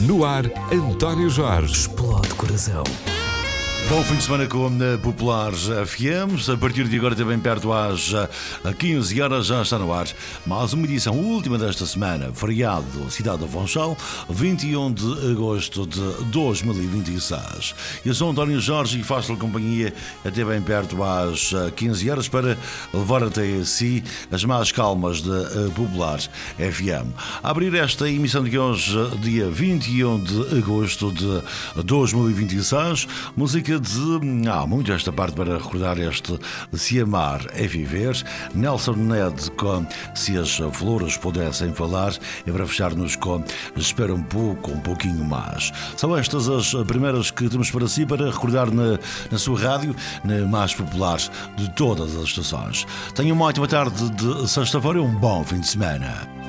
No ar, António Jorge. Explode coração. Bom fim de semana com a Populares FM. A partir de agora, também perto às 15 horas, já está no ar mais uma edição última desta semana, feriado Cidade do Funchal, 21 de agosto de 2026. Eu sou António Jorge e faço-lhe companhia até bem perto às 15 horas para levar até si as mais calmas de Populares FM. A abrir esta emissão de hoje, dia 21 de agosto de 2026, música há muito esta parte para recordar este Se Amar é Viver, Nelson Ned com Se as Flores Pudessem Falar, e para fechar-nos com Espera um pouquinho mais. São estas as primeiras que temos para si, para recordar na sua rádio, na mais popular de todas as estações. Tenham uma ótima tarde de sexta-feira e um bom fim de semana.